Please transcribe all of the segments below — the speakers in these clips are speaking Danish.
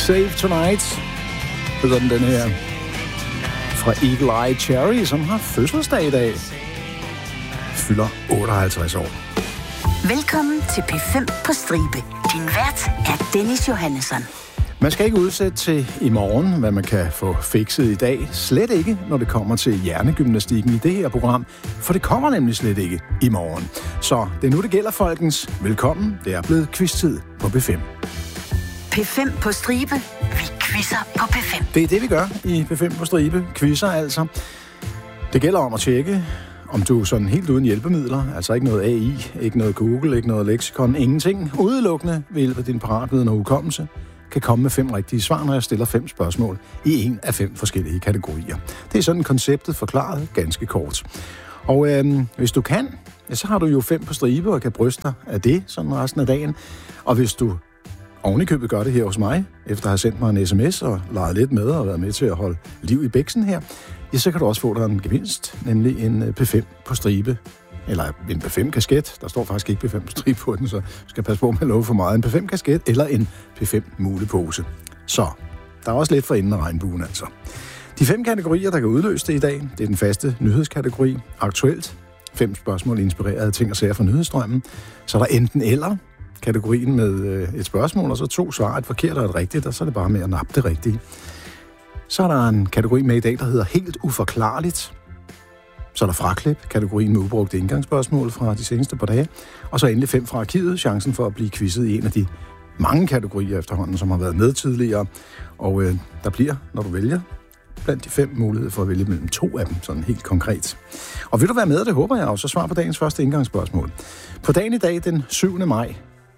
Save Tonight hedder den her fra Eagle Eye Cherry, som har fødselsdag i dag. Fylder 58 år. Velkommen til P5 på stribe. Din vært er Dennis Johannesson. Man skal ikke udsætte til i morgen, hvad man kan få fikset i dag. Slet ikke, når det kommer til hjernegymnastikken i det her program, for det kommer nemlig slet ikke i morgen. Så det er nu, det gælder, folkens. Velkommen, det er blevet quiz-tid på P5. P5 på stribe. Vi quizzer på P5. Det er det, vi gør i P5 på stribe. Quizzer altså. Det gælder om at tjekke, om du er sådan helt uden hjælpemidler, altså ikke noget AI, ikke noget Google, ikke noget leksikon, ingenting, udelukkende ved hjælp af din paratviden og hukommelse, kan komme med 5 rigtige svar, når jeg stiller 5 spørgsmål i en af 5 forskellige kategorier. Det er sådan konceptet forklaret ganske kort. Og hvis du kan, ja, så har du jo 5 på stribe og kan bryste dig af det sådan resten af dagen. Og hvis du ovenikøbet gør det her hos mig, efter at have sendt mig en sms og leget lidt med og været med til at holde liv i bæksen her, ja, så kan du også få dig en gevinst, nemlig en P5 på stribe. Eller en P5-kasket. Der står faktisk ikke P5 på stribe på den, så skal passe på med at love for meget. En P5-kasket eller en P5-mulepose. Så der er også lidt for enden af regnbuen, altså. De 5 kategorier, der kan udløse det i dag, det er den faste nyhedskategori. Aktuelt. 5 spørgsmål inspireret af ting og sager fra nyhedsstrømmen. Så er der enten eller kategorien med et spørgsmål, og så 2 svar, et forkert og et rigtigt, og så er det bare med at nappe det rigtige. Så er der en kategori med i dag, der hedder helt uforklarligt. Så er der fraklip, kategorien med ubrugte indgangsspørgsmål fra de seneste par dage. Og så endelig 5 fra arkivet, chancen for at blive quizzet i en af de mange kategorier efterhånden, som har været med tidligere. Og der bliver, når du vælger, blandt de 5 muligheder for at vælge mellem 2 af dem, sådan helt konkret. Og vil du være med, og det håber jeg, og så svar på dagens første indgangsspørgsmål. På dagen i dag, den 7. maj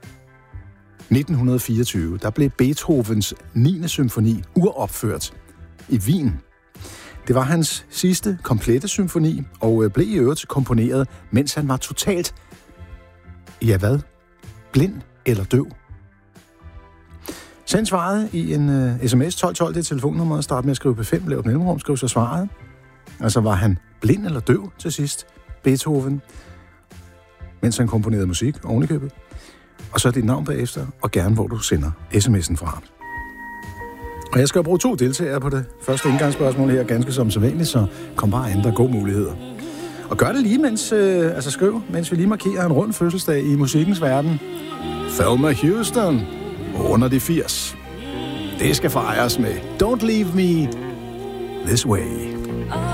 1924, der blev Beethovens 9. symfoni uropført i Wien. Det var hans sidste komplette symfoni, og blev i øvrigt komponeret, mens han var totalt, ja hvad, blind eller døv. Send svaret i en sms 1212, det er telefonnummeret, start med at skrive P5, lav et mellemrum, skriv så svaret. Altså var han blind eller døv til sidst, Beethoven, mens han komponerede musik ovenikøbet. Og så er dit navn bagefter, og gerne hvor du sender sms'en fra. Og jeg skal bruge 2 deltagere på det første indgangsspørgsmål her, ganske som sædvanligt, så kom bare andre gode muligheder. Og gør det lige, skriv, mens vi lige markerer en rund fødselsdag i musikkens verden. Thelma Houston, under de 80. Det skal fejres med Don't Leave Me This Way.